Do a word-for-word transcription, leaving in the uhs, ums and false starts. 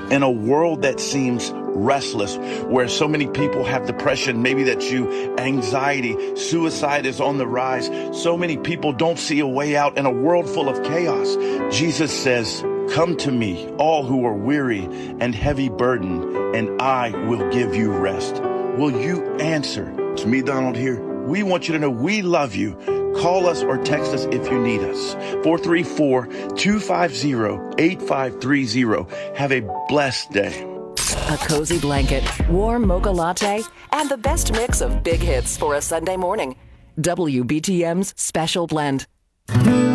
In a world that seems restless, where so many people have depression, maybe that's you, anxiety, suicide is on the rise. So many people don't see a way out in a world full of chaos. Jesus says, come to me, all who are weary and heavy burdened, and I will give you rest. Will you answer? It's me, Donald, here. We want you to know we love you. Call us or text us if you need us. four three four, two five zero, eight five three zero. Have a blessed day. A cozy blanket, warm mocha latte, and the best mix of big hits for a Sunday morning. W B T M's Special Blend.